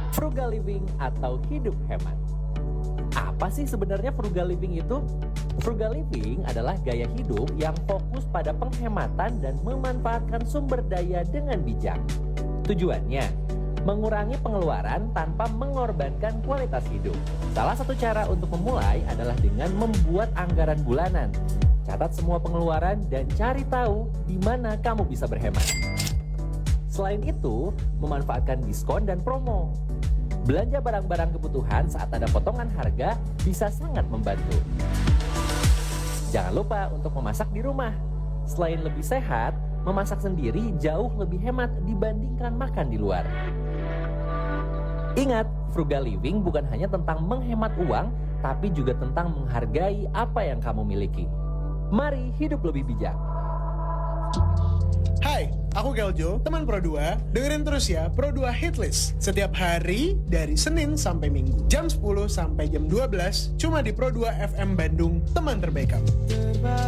Frugal living atau hidup hemat. Apa sih sebenarnya frugal living itu? Frugal living adalah gaya hidup yang fokus pada penghematan dan memanfaatkan sumber daya dengan bijak. Tujuannya, mengurangi pengeluaran tanpa mengorbankan kualitas hidup. Salah satu cara untuk memulai adalah dengan membuat anggaran bulanan. Catat semua pengeluaran dan cari tahu di mana kamu bisa berhemat. Selain itu, memanfaatkan diskon dan promo. Belanja barang-barang kebutuhan saat ada potongan harga bisa sangat membantu. Jangan lupa untuk memasak di rumah. Selain lebih sehat, memasak sendiri jauh lebih hemat dibandingkan makan di luar. Ingat, frugal living bukan hanya tentang menghemat uang, tapi juga tentang menghargai apa yang kamu miliki. Mari hidup lebih bijak. Hai, aku Keljo, teman Pro2. Dengerin terus ya Pro2 Hitlist setiap hari dari Senin sampai Minggu. Jam 10 sampai jam 12 cuma di Pro2 FM Bandung, teman terbaik kamu.